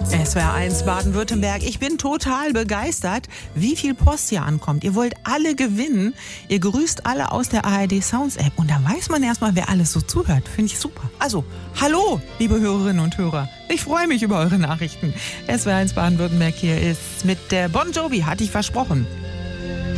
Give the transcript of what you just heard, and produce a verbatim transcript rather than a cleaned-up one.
S W R eins Baden-Württemberg. Ich bin total begeistert, wie viel Post hier ankommt. Ihr wollt alle gewinnen. Ihr grüßt alle aus der A R D Sounds App. Und da weiß man erstmal, wer alles so zuhört. Finde ich super. Also, hallo, liebe Hörerinnen und Hörer. Ich freue mich über eure Nachrichten. S W R eins Baden-Württemberg hier ist mit der Bon Jovi, hatte ich versprochen.